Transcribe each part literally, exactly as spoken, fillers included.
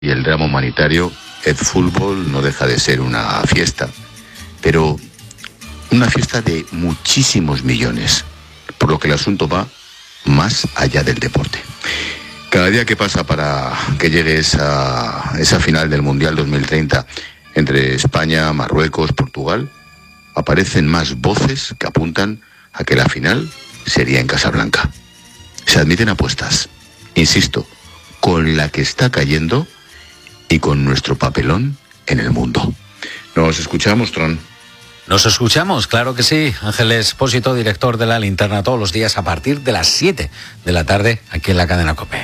y el drama humanitario, el fútbol no deja de ser una fiesta, pero una fiesta de muchísimos millones, por lo que el asunto va más allá del deporte. Cada día que pasa para que llegue esa, esa final del Mundial dos mil treinta entre España, Marruecos, Portugal, aparecen más voces que apuntan a que la final sería en Casablanca. Se admiten apuestas, insisto, con la que está cayendo y con nuestro papelón en el mundo. Nos escuchamos, Tron. Nos escuchamos, claro que sí. Ángel Expósito, director de La Linterna, todos los días a partir de las siete de la tarde, aquí en la cadena COPE.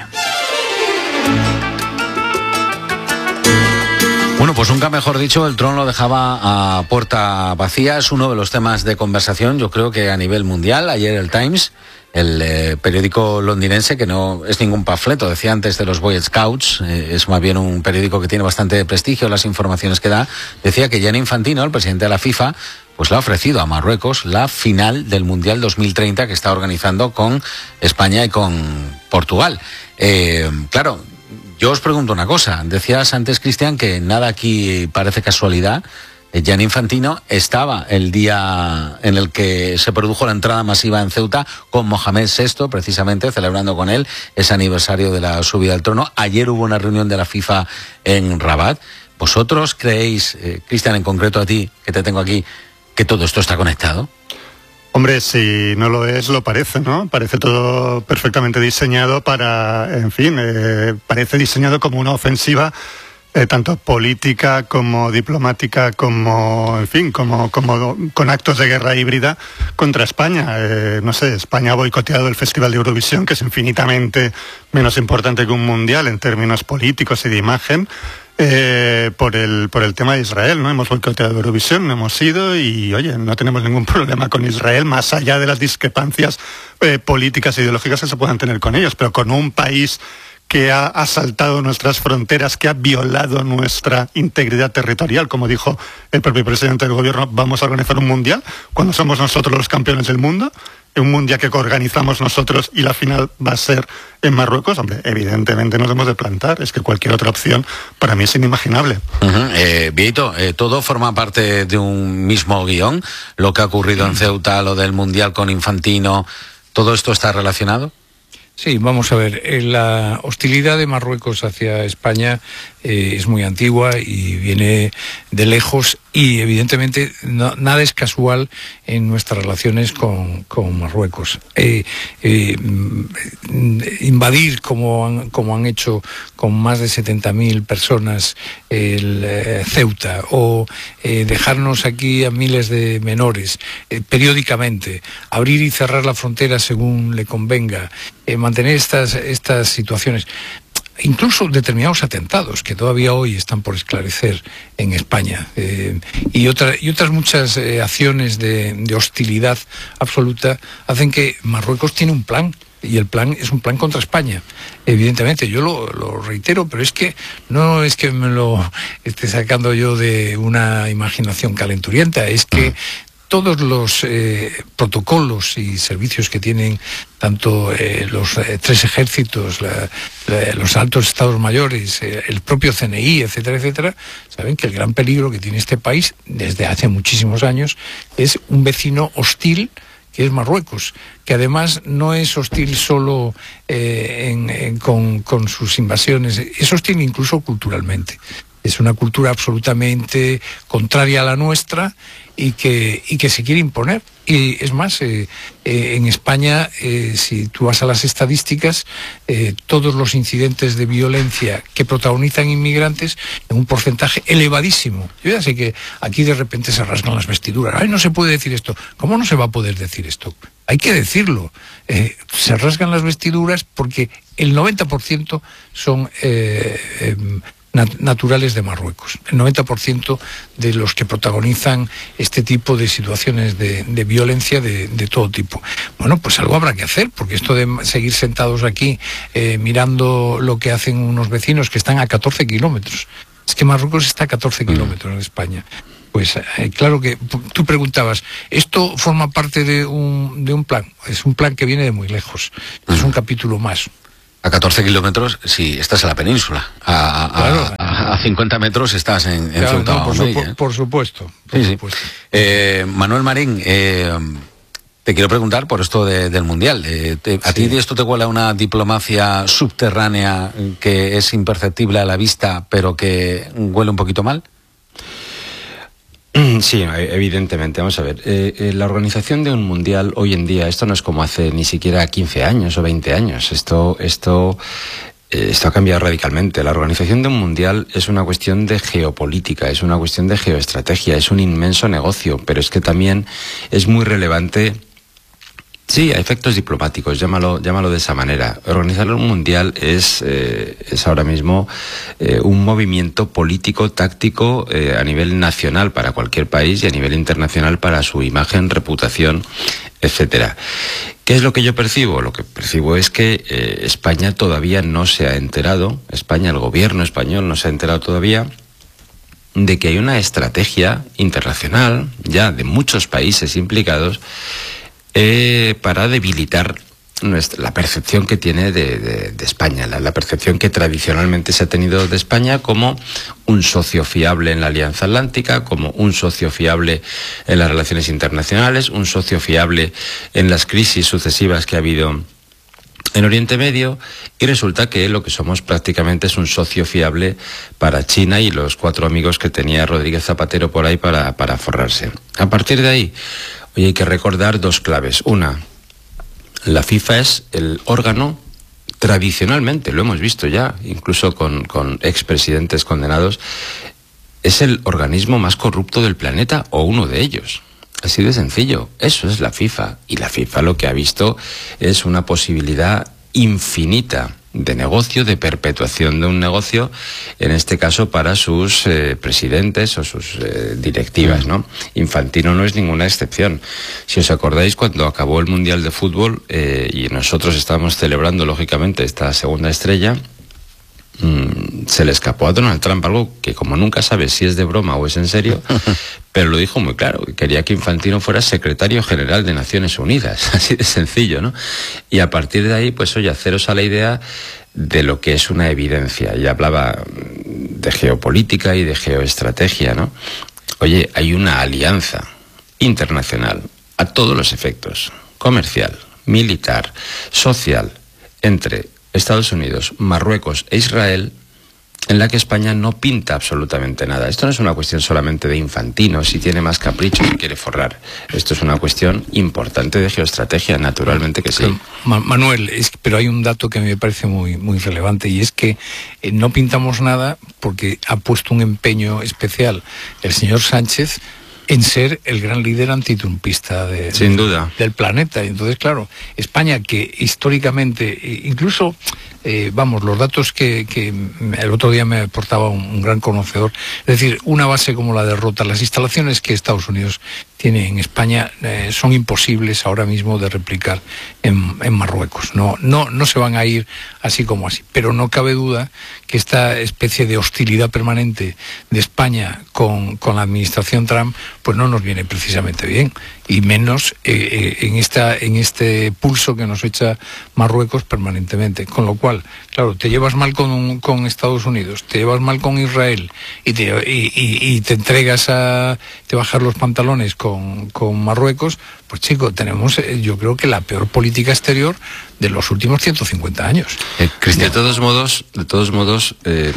Bueno, pues nunca mejor dicho, el Tron lo dejaba a puerta vacía. Es uno de los temas de conversación, yo creo que a nivel mundial. Ayer el Times, el eh, periódico londinense, que no es ningún panfleto, decía antes de los Boy Scouts, eh, es más bien un periódico que tiene bastante prestigio, las informaciones que da, decía que Gianni Infantino, el presidente de la FIFA, pues le ha ofrecido a Marruecos la final del Mundial dos mil treinta que está organizando con España y con Portugal. Eh, claro, yo os pregunto una cosa. Decías antes, Cristian, que nada aquí parece casualidad. Gianni Infantino estaba el día en el que se produjo la entrada masiva en Ceuta con Mohamed sexto, precisamente, celebrando con él ese aniversario de la subida al trono. Ayer hubo una reunión de la FIFA en Rabat. ¿Vosotros creéis, eh, Cristian, en concreto a ti, que te tengo aquí, que todo esto está conectado? Hombre, si no lo es, lo parece, ¿no? Parece todo perfectamente diseñado para, en fin, eh, parece diseñado como una ofensiva eh, tanto política como diplomática, como, en fin, como, como con actos de guerra híbrida contra España. Eh, no sé, España ha boicoteado el Festival de Eurovisión, que es infinitamente menos importante que un mundial en términos políticos y de imagen. Eh, por el por el tema de Israel, ¿no? Hemos boicoteado Eurovisión, no hemos ido y, oye, no tenemos ningún problema con Israel, más allá de las discrepancias eh, políticas e ideológicas que se puedan tener con ellos, pero con un país que ha asaltado nuestras fronteras, que ha violado nuestra integridad territorial, como dijo el propio presidente del gobierno, vamos a organizar un mundial cuando somos nosotros los campeones del mundo, un mundial que organizamos nosotros y la final va a ser en Marruecos. Hombre, evidentemente nos hemos de plantar, es que cualquier otra opción para mí es inimaginable. Uh-huh. eh, Vieito, eh, todo forma parte de un mismo guión, lo que ha ocurrido en Ceuta, lo del mundial con Infantino, ¿todo esto está relacionado? Sí, vamos a ver, la hostilidad de Marruecos hacia España eh, es muy antigua y viene de lejos y evidentemente no, nada es casual en nuestras relaciones con, con Marruecos. Eh, eh, invadir, como han, como han hecho con más de setenta mil personas, el eh, Ceuta, o eh, dejarnos aquí a miles de menores eh, periódicamente, abrir y cerrar la frontera según le convenga, eh, mantener estas, estas situaciones, incluso determinados atentados que todavía hoy están por esclarecer en España, eh, y, otra, y otras muchas eh, acciones de, de hostilidad absoluta, hacen que Marruecos tiene un plan, y el plan es un plan contra España. Evidentemente, yo lo, lo reitero, pero es que no es que me lo esté sacando yo de una imaginación calenturienta, es que todos los eh, protocolos y servicios que tienen tanto eh, los eh, tres ejércitos, la, la, los altos estados mayores, eh, el propio C N I, etcétera, etcétera, saben que el gran peligro que tiene este país desde hace muchísimos años es un vecino hostil, que es Marruecos, que además no es hostil solo eh, en, en, con, con sus invasiones, es hostil incluso culturalmente. Es una cultura absolutamente contraria a la nuestra y que, y que se quiere imponer. Y es más, eh, eh, en España, eh, si tú vas a las estadísticas, eh, todos los incidentes de violencia que protagonizan inmigrantes, en un porcentaje elevadísimo. Yo ya sé que aquí de repente se rasgan las vestiduras. ¡Ay, no se puede decir esto! ¿Cómo no se va a poder decir esto? Hay que decirlo. Eh, se rasgan las vestiduras porque el noventa por ciento son Eh, eh, naturales de Marruecos. El noventa por ciento de los que protagonizan este tipo de situaciones de, de violencia de, de todo tipo. Bueno, pues algo habrá que hacer, porque esto de seguir sentados aquí eh, mirando lo que hacen unos vecinos que están a catorce kilómetros. Es que Marruecos está a catorce kilómetros de España. Pues eh, claro que tú preguntabas, ¿esto forma parte de un, de un plan? Es un plan que viene de muy lejos. Es un capítulo más. A catorce kilómetros, sí, estás en la península. A, a, claro. a, a cincuenta metros estás en, en claro, Ceuta no, por, Melilla, su, ¿eh? por supuesto. Por sí, supuesto. Sí. Eh, Manuel Marín, eh, te quiero preguntar por esto de, del Mundial. Eh, te, ¿A sí. ti esto te huele a una diplomacia subterránea que es imperceptible a la vista, pero que huele un poquito mal? Sí, evidentemente. Vamos a ver, eh, eh, la organización de un mundial hoy en día, esto no es como hace ni siquiera quince años o veinte años, esto, esto, eh, esto ha cambiado radicalmente. La organización de un mundial es una cuestión de geopolítica, es una cuestión de geoestrategia, es un inmenso negocio, pero es que también es muy relevante. Sí, a efectos diplomáticos, llámalo, llámalo de esa manera. Organizar un mundial es, eh, es ahora mismo eh, un movimiento político, táctico eh, a nivel nacional para cualquier país y a nivel internacional para su imagen, reputación, etcétera. ¿Qué es lo que yo percibo? Lo que percibo es que eh, España todavía no se ha enterado, España, el gobierno español no se ha enterado todavía de que hay una estrategia internacional ya de muchos países implicados Eh, para debilitar nuestra, la percepción que tiene de, de, de España, la, la percepción que tradicionalmente se ha tenido de España como un socio fiable en la Alianza Atlántica, como un socio fiable en las relaciones internacionales, un socio fiable en las crisis sucesivas que ha habido en Oriente Medio, y resulta que lo que somos prácticamente es un socio fiable para China y los cuatro amigos que tenía Rodríguez Zapatero por ahí para, para forrarse. A partir de ahí, hoy hay que recordar dos claves. Una, la FIFA es el órgano, tradicionalmente, lo hemos visto ya, incluso con, con expresidentes condenados, es el organismo más corrupto del planeta, o uno de ellos. Así de sencillo. Eso es la FIFA. Y la FIFA lo que ha visto es una posibilidad infinita de negocio, de perpetuación de un negocio, en este caso para sus eh, presidentes o sus eh, directivas, ¿no? Infantino no es ninguna excepción. Si os acordáis, cuando acabó el Mundial de Fútbol eh, y nosotros estábamos celebrando, lógicamente, esta segunda estrella, mmm, se le escapó a Donald Trump algo que, como nunca sabes si es de broma o es en serio, pero lo dijo muy claro, quería que Infantino fuera secretario general de Naciones Unidas, así de sencillo, ¿no? Y a partir de ahí, pues oye, haceros a la idea de lo que es una evidencia. Y hablaba de geopolítica y de geoestrategia, ¿no? Oye, hay una alianza internacional a todos los efectos, comercial, militar, social, entre Estados Unidos, Marruecos e Israel, en la que España no pinta absolutamente nada. Esto no es una cuestión solamente de Infantino, si tiene más capricho y quiere forrar. Esto es una cuestión importante de geoestrategia, naturalmente que sí. Manuel, es, pero hay un dato que me parece muy, muy relevante, y es que eh, no pintamos nada porque ha puesto un empeño especial el señor Sánchez en ser el gran líder antitrumpista de, Sin duda. del planeta. Entonces, claro, España, que históricamente, incluso, eh, vamos, los datos que, que el otro día me aportaba un, un gran conocedor, es decir, una base como la de Rota, las instalaciones que Estados Unidos tiene en España eh, son imposibles ahora mismo de replicar en, en Marruecos. No, no, no se van a ir así como así. Pero no cabe duda que esta especie de hostilidad permanente de España con, con la administración Trump, pues no nos viene precisamente bien, y menos eh, eh, en esta en este pulso que nos echa Marruecos permanentemente. Con lo cual, claro, te llevas mal con, con Estados Unidos, te llevas mal con Israel y te, y, y, y te entregas a te bajar los pantalones con, con Marruecos, pues chico, tenemos eh, yo creo que la peor política exterior de los últimos ciento cincuenta años. Eh, de todos modos, de todos modos, eh,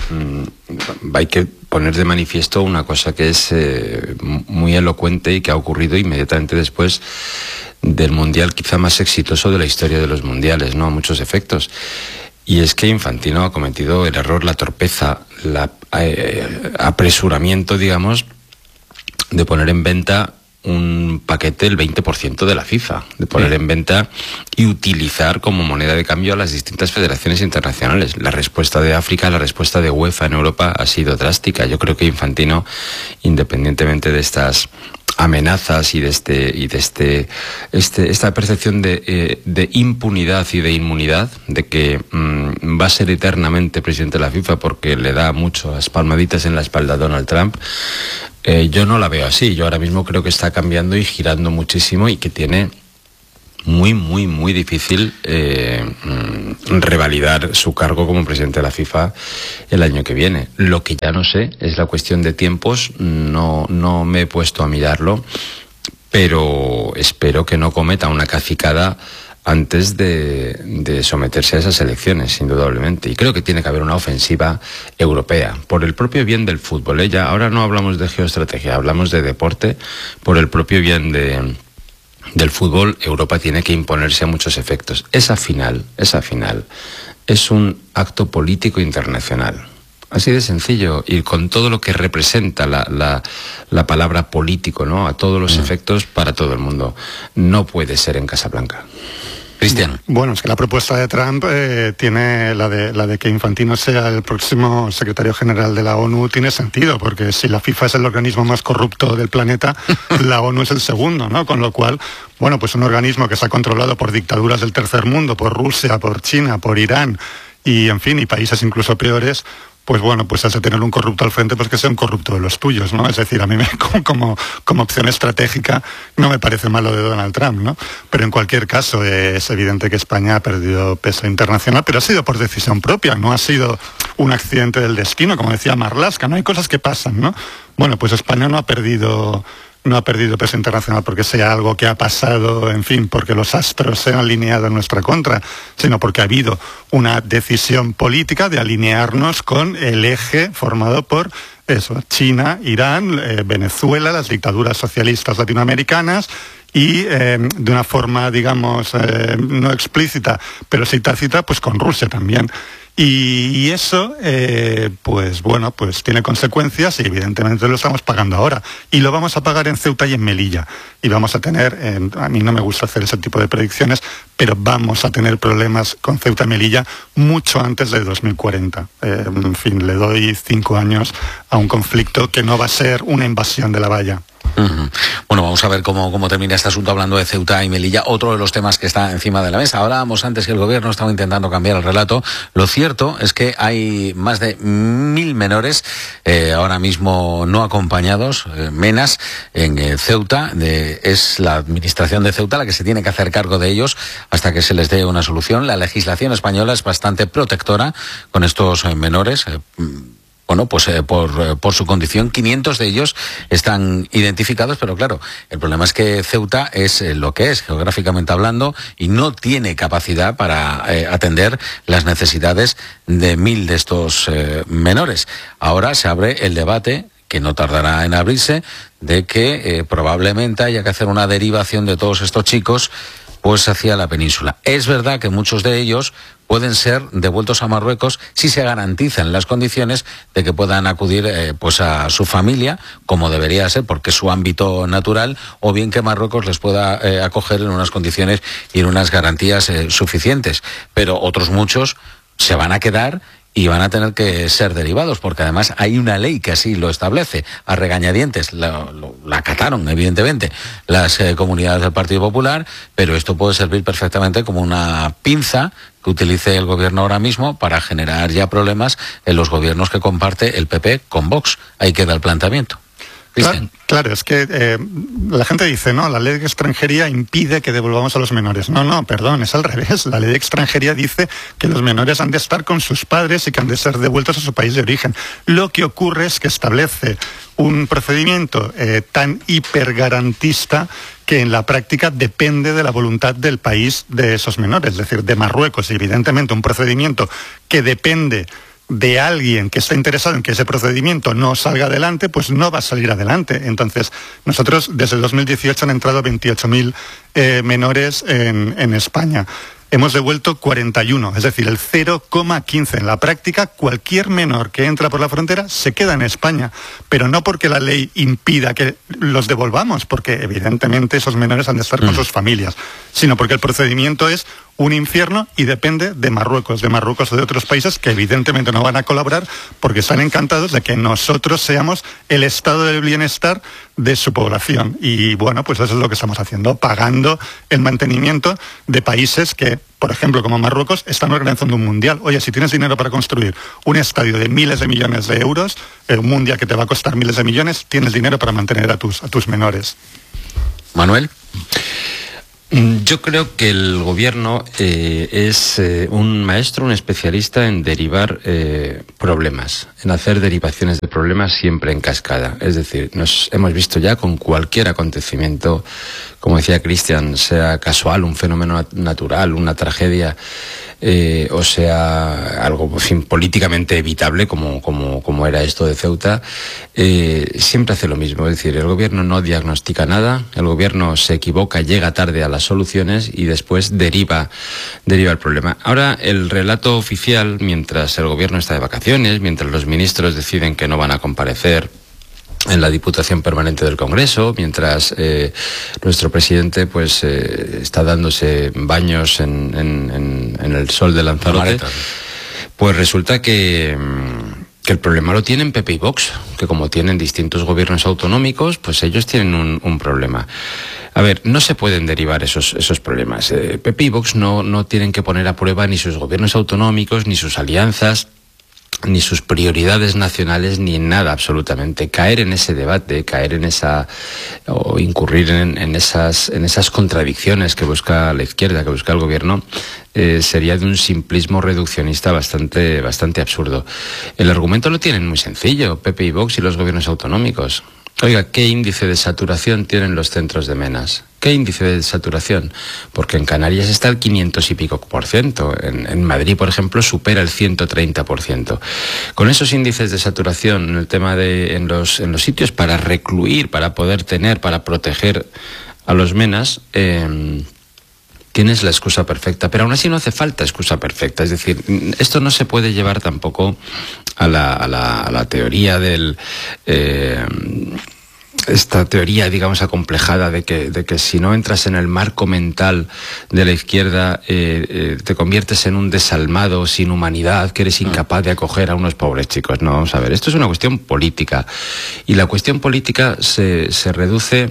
hay que poner de manifiesto una cosa que es eh, muy elocuente y que ha ocurrido inmediatamente después del mundial quizá más exitoso de la historia de los mundiales, ¿no? A muchos efectos. Y es que Infantino ha cometido el error, la torpeza, el eh, apresuramiento, digamos, de poner en venta un paquete del veinte por ciento de la FIFA, de poner sí. en venta y utilizar como moneda de cambio a las distintas federaciones internacionales. La respuesta de África, la respuesta de UEFA en Europa ha sido drástica. Yo creo que Infantino, independientemente de estas amenazas y de este y de este, este esta percepción de, eh, de impunidad y de inmunidad, de que mmm, va a ser eternamente presidente de la FIFA porque le da muchas palmaditas en la espalda a Donald Trump, eh, yo no la veo así. Yo ahora mismo creo que está cambiando y girando muchísimo y que tiene muy, muy, muy difícil eh, revalidar su cargo como presidente de la FIFA el año que viene. Lo que ya no sé es la cuestión de tiempos, no, no me he puesto a mirarlo, pero espero que no cometa una cacicada antes de, de someterse a esas elecciones, indudablemente. Y creo que tiene que haber una ofensiva europea, por el propio bien del fútbol. ¿eh? Ya, ahora no hablamos de geoestrategia, hablamos de deporte, por el propio bien de, del fútbol. Europa tiene que imponerse a muchos efectos. Esa final, esa final, es un acto político internacional. Así de sencillo, y con todo lo que representa la, la, la palabra político, ¿no? A todos los mm. efectos para todo el mundo. No puede ser en Casablanca. Cristian. Bueno, es que la propuesta de Trump eh, tiene la de la de que Infantino sea el próximo secretario general de la ONU, tiene sentido, porque si la FIFA es el organismo más corrupto del planeta, la ONU es el segundo, ¿no? Con lo cual, bueno, pues un organismo que está controlado por dictaduras del tercer mundo, por Rusia, por China, por Irán, y en fin, y países incluso peores, pues bueno, pues has de tener un corrupto al frente, pues que sea un corrupto de los tuyos, ¿no? Es decir, a mí me, como, como opción estratégica no me parece malo de Donald Trump, ¿no? Pero en cualquier caso eh, es evidente que España ha perdido peso internacional, pero ha sido por decisión propia, no ha sido un accidente del destino, como decía Marlaska, ¿no? Hay cosas que pasan, ¿no? Bueno, pues España no ha perdido... no ha perdido peso internacional porque sea algo que ha pasado, en fin, porque los astros se han alineado en nuestra contra, sino porque ha habido una decisión política de alinearnos con el eje formado por eso, China, Irán, eh, Venezuela, las dictaduras socialistas latinoamericanas, y eh, de una forma, digamos, eh, no explícita, pero sí tácita, pues con Rusia también. Y, y eso, eh, pues bueno, pues tiene consecuencias y evidentemente lo estamos pagando ahora. Y lo vamos a pagar en Ceuta y en Melilla. Y vamos a tener, eh, a mí no me gusta hacer ese tipo de predicciones, pero vamos a tener problemas con Ceuta y Melilla mucho antes de dos mil cuarenta. Eh, en fin, le doy cinco años a un conflicto que no va a ser una invasión de la valla. Uh-huh. Bueno, vamos a ver cómo, cómo termina este asunto hablando de Ceuta y Melilla, otro de los temas que está encima de la mesa. Hablábamos antes que el gobierno estaba intentando cambiar el relato. Lo cierto es que hay más de mil menores eh, ahora mismo no acompañados, eh, menas, en eh, Ceuta. De, es la administración de Ceuta la que se tiene que hacer cargo de ellos hasta que se les dé una solución. La legislación española es bastante protectora con estos eh, menores. Eh, Bueno, pues eh, por, eh, por su condición, quinientos de ellos están identificados, pero claro, el problema es que Ceuta es eh, lo que es, geográficamente hablando, y no tiene capacidad para eh, atender las necesidades de mil de estos eh, menores. Ahora se abre el debate, que no tardará en abrirse, de que eh, probablemente haya que hacer una derivación de todos estos chicos pues hacia la península. Es verdad que muchos de ellos pueden ser devueltos a Marruecos si se garantizan las condiciones de que puedan acudir eh, pues a su familia, como debería ser, porque es su ámbito natural, o bien que Marruecos les pueda eh, acoger en unas condiciones y en unas garantías eh, suficientes. Pero otros muchos se van a quedar y van a tener que ser derivados, porque además hay una ley que así lo establece, a regañadientes. La, lo, la acataron, evidentemente, las eh, comunidades del Partido Popular, pero esto puede servir perfectamente como una pinza que utilice el gobierno ahora mismo para generar ya problemas en los gobiernos que comparte el P P con Vox. Ahí queda el planteamiento. Claro, claro, es que eh, la gente dice, no, la ley de extranjería impide que devolvamos a los menores. No, no, perdón, es al revés. La ley de extranjería dice que los menores han de estar con sus padres y que han de ser devueltos a su país de origen. Lo que ocurre es que establece un procedimiento eh, tan hipergarantista que en la práctica depende de la voluntad del país de esos menores, es decir, de Marruecos. Y evidentemente un procedimiento que depende de alguien que está interesado en que ese procedimiento no salga adelante, pues no va a salir adelante. Entonces, nosotros desde el dos mil dieciocho han entrado veintiocho mil eh, menores en, en España. Hemos devuelto cuarenta y uno, es decir, el cero coma quince. En la práctica, cualquier menor que entra por la frontera se queda en España, pero no porque la ley impida que los devolvamos, porque evidentemente esos menores han de estar con sus familias, sino porque el procedimiento es un infierno y depende de Marruecos, de Marruecos o de otros países que evidentemente no van a colaborar porque están encantados de que nosotros seamos el estado del bienestar de su población. Y bueno, pues eso es lo que estamos haciendo, pagando el mantenimiento de países que, por ejemplo, como Marruecos, están organizando un mundial. Oye, si tienes dinero para construir un estadio de miles de millones de euros, un mundial que te va a costar miles de millones, tienes dinero para mantener a tus, a tus menores. Manuel. Yo creo que el gobierno eh, es eh, un maestro, un especialista en derivar eh, problemas, en hacer derivaciones de problemas siempre en cascada. Es decir, nos hemos visto ya con cualquier acontecimiento, como decía Cristian, sea casual, un fenómeno natural, una tragedia, eh, o sea algo, en fin, políticamente evitable, como, como, como era esto de Ceuta, eh, siempre hace lo mismo. Es decir, el gobierno no diagnostica nada, el gobierno se equivoca, llega tarde a las soluciones y después deriva, deriva el problema. Ahora, el relato oficial, mientras el gobierno está de vacaciones, mientras los ministros deciden que no van a comparecer en la Diputación Permanente del Congreso, mientras eh, nuestro presidente pues eh, está dándose baños en, en, en, en el sol de Lanzarote, pues resulta que, que el problema lo tienen P P y Vox, que como tienen distintos gobiernos autonómicos, pues ellos tienen un, un problema. A ver, no se pueden derivar esos, esos problemas. Eh, P P y Vox no, no tienen que poner a prueba ni sus gobiernos autonómicos, ni sus alianzas, ni sus prioridades nacionales, ni en nada absolutamente. Caer en ese debate, caer en esa, o incurrir en, en esas, en esas contradicciones que busca la izquierda, que busca el gobierno, eh, sería de un simplismo reduccionista bastante, bastante absurdo. El argumento lo tienen muy sencillo, P P y Vox y los gobiernos autonómicos. Oiga, ¿qué índice de saturación tienen los centros de menas? ¿Qué índice de saturación? Porque en Canarias está el quinientos y pico por ciento. En, en Madrid, por ejemplo, supera el ciento treinta por ciento. Con esos índices de saturación en el tema de en los en los sitios para recluir, para poder tener, para proteger a los menas, eh, tienes la excusa perfecta, pero aún así no hace falta excusa perfecta. Es decir, esto no se puede llevar tampoco a la, a la, a la teoría del... Eh, esta teoría, digamos, acomplejada de que, de que si no entras en el marco mental de la izquierda eh, eh, te conviertes en un desalmado sin humanidad, que eres incapaz de acoger a unos pobres chicos. No, vamos a ver, esto es una cuestión política, y la cuestión política se, se reduce...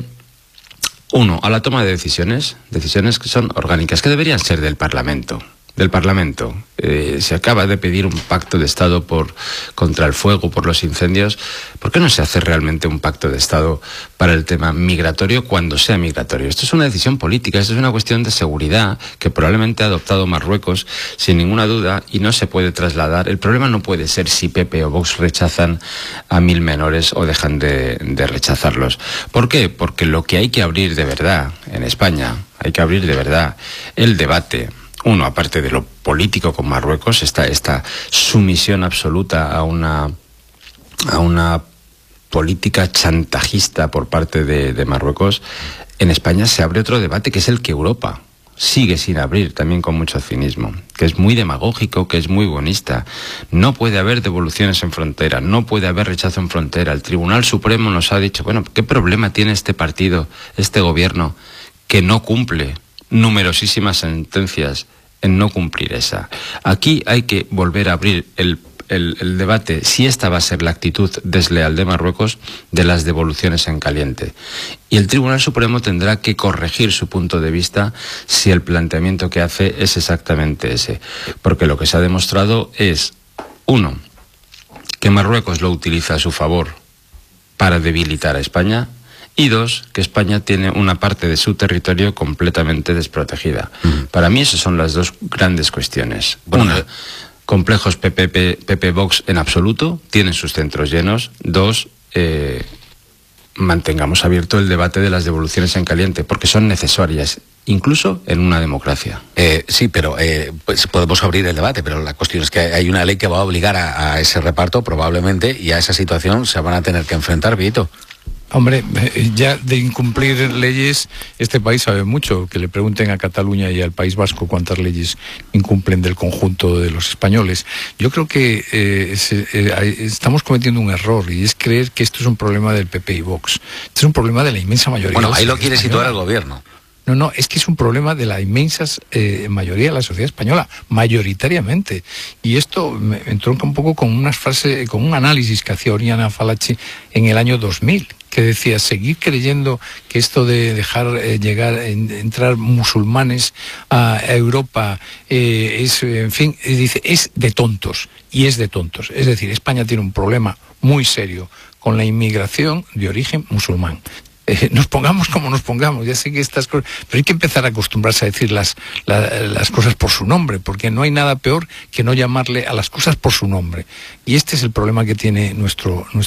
Uno, a la toma de decisiones, decisiones que son orgánicas, que deberían ser del Parlamento. Del Parlamento. Eh, se acaba de pedir un pacto de Estado por, contra el fuego, por los incendios. ¿Por qué no se hace realmente un pacto de Estado para el tema migratorio cuando sea migratorio? Esto es una decisión política, esto es una cuestión de seguridad que probablemente ha adoptado Marruecos sin ninguna duda y no se puede trasladar. El problema no puede ser si P P o Vox rechazan a mil menores o dejan de, de rechazarlos. ¿Por qué? Porque lo que hay que abrir de verdad en España, hay que abrir de verdad el debate. Uno, aparte de lo político con Marruecos, está esta sumisión absoluta a una, a una política chantajista por parte de, de Marruecos. En España se abre otro debate, que es el que Europa sigue sin abrir, también con mucho cinismo, que es muy demagógico, que es muy buenista. No puede haber devoluciones en frontera, no puede haber rechazo en frontera. El Tribunal Supremo nos ha dicho, bueno, ¿qué problema tiene este partido, este gobierno, que no cumple numerosísimas sentencias en no cumplir esa? Aquí hay que volver a abrir el, el, el debate, si esta va a ser la actitud desleal de Marruecos, de las devoluciones en caliente. Y el Tribunal Supremo tendrá que corregir su punto de vista si el planteamiento que hace es exactamente ese. Porque lo que se ha demostrado es, uno, que Marruecos lo utiliza a su favor para debilitar a España, y dos, que España tiene una parte de su territorio completamente desprotegida. Mm. Para mí esas son las dos grandes cuestiones. Bueno, una, complejos P P Vox en absoluto, tienen sus centros llenos. Dos, eh, mantengamos abierto el debate de las devoluciones en caliente, porque son necesarias, incluso en una democracia. Eh, sí, pero eh, pues podemos abrir el debate, pero la cuestión es que hay una ley que va a obligar a, a ese reparto, probablemente, y a esa situación se van a tener que enfrentar, Vito. Hombre, ya de incumplir leyes, este país sabe mucho. Que le pregunten a Cataluña y al País Vasco cuántas leyes incumplen del conjunto de los españoles. Yo creo que eh, se, eh, estamos cometiendo un error, y es creer que esto es un problema del P P y Vox. Este es un problema de la inmensa mayoría. Bueno, ahí lo quiere española. situar el gobierno. No, no, es que es un problema de la inmensa eh, mayoría de la sociedad española, mayoritariamente. Y esto me entronca un poco con unas frases, con un análisis que hacía Oriana Fallaci en el año dos mil, que decía, seguir creyendo que esto de dejar eh, llegar, en, entrar musulmanes a Europa eh, es, en fin, dice, es de tontos, y es de tontos. Es decir, España tiene un problema muy serio con la inmigración de origen musulmán. eh, nos pongamos como nos pongamos. Ya sé que estas cosas, pero hay que empezar a acostumbrarse a decir las, la, las cosas por su nombre, porque no hay nada peor que no llamarle a las cosas por su nombre. Y este es el problema que tiene nuestro, nuestro